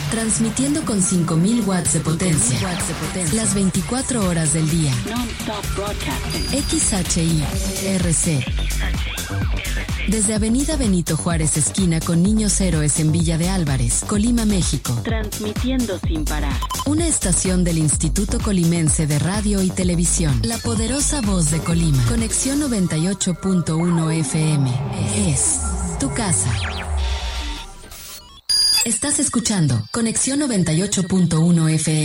Transmitiendo con 5000 watts de potencia. Las 24 horas del día. XHI-RC. Desde Avenida Benito Juárez, esquina con Niños Héroes en Villa de Álvarez, Colima, México. Transmitiendo sin parar. Una estación del Instituto Colimense de Radio y Televisión. La poderosa voz de Colima. Conexión 98.1 FM. Es tu casa. Estás escuchando Conexión 98.1 FM.